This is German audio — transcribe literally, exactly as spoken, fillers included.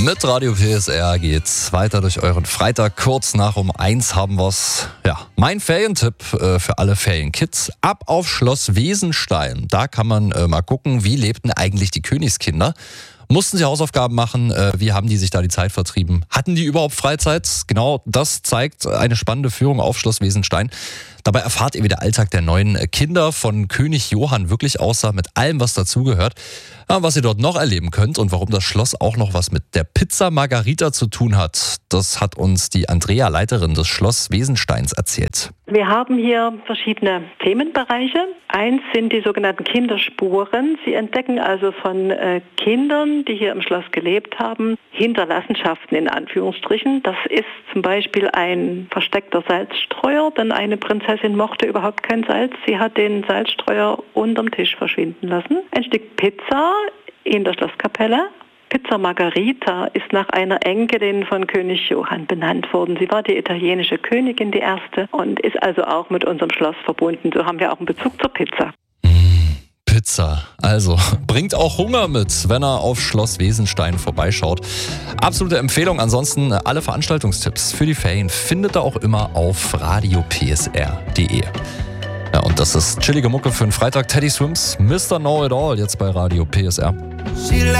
Mit Radio P S R geht's weiter durch euren Freitag. Kurz nach um eins haben wir's. Ja, mein Ferientipp äh, für alle Ferienkids. Ab auf Schloss Wesenstein. Da kann man äh, mal gucken, wie lebten eigentlich die Königskinder. Mussten sie Hausaufgaben machen? Äh, wie haben die sich da die Zeit vertrieben? Hatten die überhaupt Freizeit? Genau das zeigt eine spannende Führung auf Schloss Wesenstein. Dabei erfahrt ihr, wie der Alltag der neuen Kinder von König Johann wirklich aussah, mit allem, was dazugehört. Was ihr dort noch erleben könnt und warum das Schloss auch noch was mit der Pizza Margherita zu tun hat, das hat uns die Andrea, Leiterin des Schloss Wesensteins, erzählt. Wir haben hier verschiedene Themenbereiche. Eins sind die sogenannten Kinderspuren. Sie entdecken also von äh, Kindern, die hier im Schloss gelebt haben, Hinterlassenschaften in Anführungsstrichen. Das ist zum Beispiel ein versteckter Salzstreuer, denn eine Prinzessin mochte überhaupt kein Salz. Sie hat den Salzstreuer unterm Tisch verschwinden lassen. Ein Stück Pizza in der Schlosskapelle. Pizza Margherita ist nach einer Enkelin von König Johann benannt worden. Sie war die italienische Königin, die erste, und ist also auch mit unserem Schloss verbunden. So haben wir auch einen Bezug zur Pizza. Mmh, Pizza. Also, bringt auch Hunger mit, wenn er auf Schloss Wesenstein vorbeischaut. Absolute Empfehlung. Ansonsten alle Veranstaltungstipps für die Ferien findet ihr auch immer auf radio p s r punkt d e. Ja, und das ist chillige Mucke für einen Freitag. Teddy Swims, Mister Know It All, jetzt bei Radio P S R.